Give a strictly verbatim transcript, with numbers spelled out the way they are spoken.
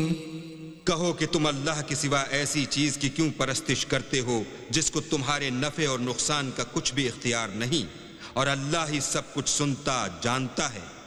कहो कि तुम अल्लाह के सिवा ऐसी चीज की क्यों परस्तिश करते हो जिसको तुम्हारे नफे और नुकसान का कुछ भी इख्तियार नहीं, और अल्लाह ही सब कुछ सुनता जानता है।